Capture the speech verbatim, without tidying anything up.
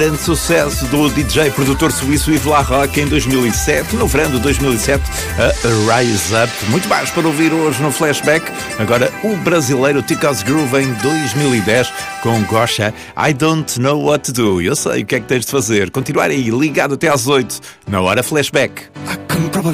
Grande sucesso do D J produtor suíço Yves Larocque em dois mil e sete, no verão de dois mil e sete, a Rise Up. Muito mais para ouvir hoje no Flashback. Agora o brasileiro Ticos Groove em dois mil e dez com Gosha, I Don't Know What to Do. Eu sei o que é que tens de fazer. Continuar aí ligado até às oito na hora Flashback.